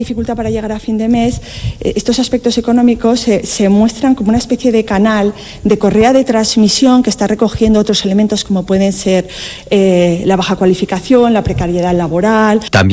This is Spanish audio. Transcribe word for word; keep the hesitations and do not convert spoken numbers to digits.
dificultad para llegar a fin de mes, estos aspectos económicos se, se muestran como una especie de canal, de correa de transmisión que está recogiendo otros elementos como pueden ser eh, la baja cualificación, la precariedad laboral. También